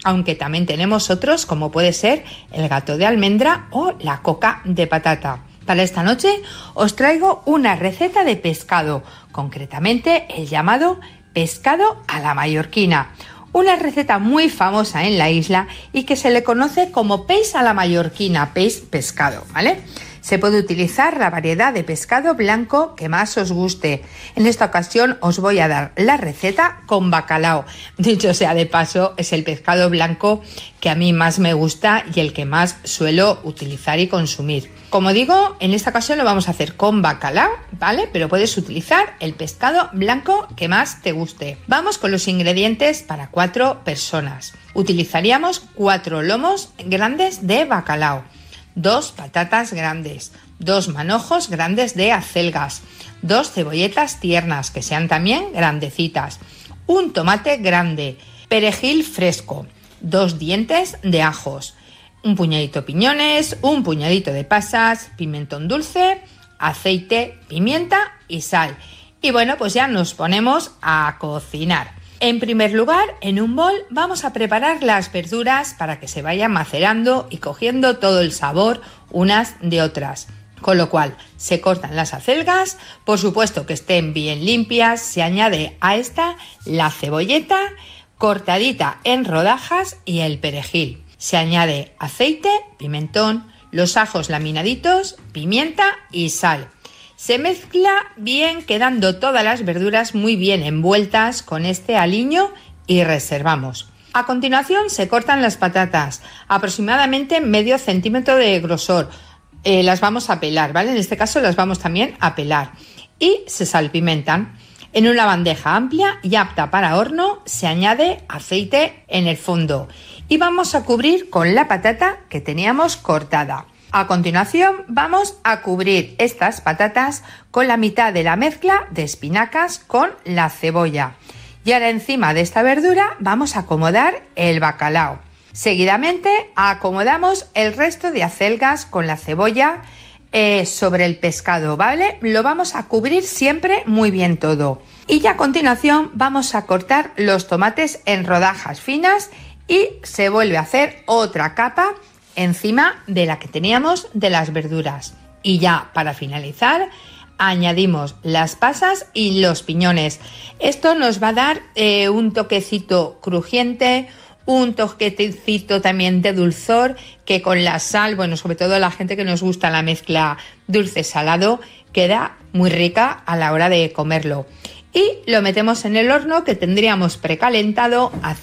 aunque también tenemos otros como puede ser el gato de almendra o la coca de patata. Para esta noche os traigo una receta de pescado, concretamente el llamado pescado a la mallorquina. Una receta muy famosa en la isla y que se le conoce como peix a la mallorquina, peix pescado, ¿vale? Se puede utilizar la variedad de pescado blanco que más os guste. En esta ocasión os voy a dar la receta con bacalao. Dicho sea de paso, es el pescado blanco que a mí más me gusta y el que más suelo utilizar y consumir. Como digo, en esta ocasión lo vamos a hacer con bacalao, ¿vale? Pero puedes utilizar el pescado blanco que más te guste. Vamos con los ingredientes para 4 personas. Utilizaríamos 4 lomos grandes de bacalao, 2 patatas grandes, 2 manojos grandes de acelgas, 2 cebolletas tiernas que sean también grandecitas, un tomate grande, perejil fresco, 2 dientes de ajos, un puñadito de piñones, un puñadito de pasas, pimentón dulce, aceite, pimienta y sal. Y bueno, pues ya nos ponemos a cocinar. En primer lugar, en un bol vamos a preparar las verduras para que se vayan macerando y cogiendo todo el sabor unas de otras. Con lo cual, se cortan las acelgas, por supuesto que estén bien limpias, se añade a esta la cebolleta cortadita en rodajas y el perejil. Se añade aceite, pimentón, los ajos laminaditos, pimienta y sal. Se mezcla bien, quedando todas las verduras muy bien envueltas con este aliño y reservamos. A continuación se cortan las patatas, aproximadamente medio centímetro de grosor. Las vamos a pelar, ¿vale? En este caso las vamos también a pelar y se salpimentan. En una bandeja amplia y apta para horno se añade aceite en el fondo y vamos a cubrir con la patata que teníamos cortada. A continuación vamos a cubrir estas patatas con la mitad de la mezcla de espinacas con la cebolla. Y ahora encima de esta verdura vamos a acomodar el bacalao. Seguidamente acomodamos el resto de acelgas con la cebolla sobre el pescado, ¿vale? Lo vamos a cubrir siempre muy bien todo. Y ya a continuación vamos a cortar los tomates en rodajas finas y se vuelve a hacer otra capa encima de la que teníamos de las verduras. Y ya para finalizar añadimos las pasas y los piñones. Esto nos va a dar un toquecito crujiente, un toquecito también de dulzor que con la sal, bueno, sobre todo la gente que nos gusta la mezcla dulce-salado, queda muy rica a la hora de comerlo. Y lo metemos en el horno que tendríamos precalentado a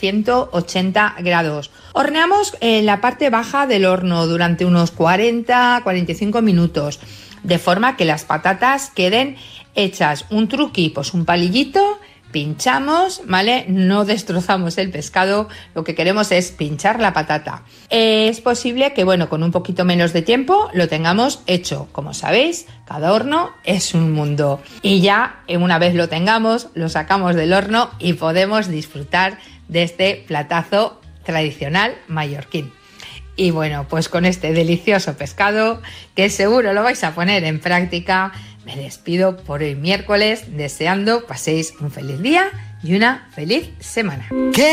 180 grados. Horneamos en la parte baja del horno durante unos 40-45 minutos, de forma que las patatas queden hechas. Un truqui, pues un palillito, pinchamos, ¿vale? No destrozamos el pescado, lo que queremos es pinchar la patata. Es posible que, bueno, con un poquito menos de tiempo lo tengamos hecho. Como sabéis, cada horno es un mundo. Y ya, una vez lo tengamos, lo sacamos del horno y podemos disfrutar de este platazo tradicional mallorquín. Y bueno, pues con este delicioso pescado, que seguro lo vais a poner en práctica, me despido por hoy miércoles, deseando paséis un feliz día y una feliz semana.